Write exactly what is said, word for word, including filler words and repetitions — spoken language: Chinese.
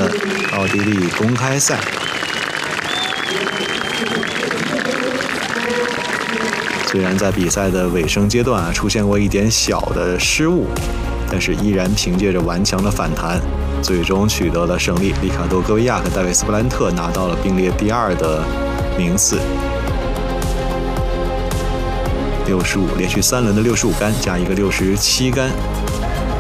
的奥地利公开赛。虽然在比赛的尾声阶段啊出现过一点小的失误，但是依然凭借着顽强的反弹，最终取得了胜利。里卡多·戈维亚和戴维斯·布兰特拿到了并列第二的名次。六十五连续三轮的六十五杆加一个六十七杆，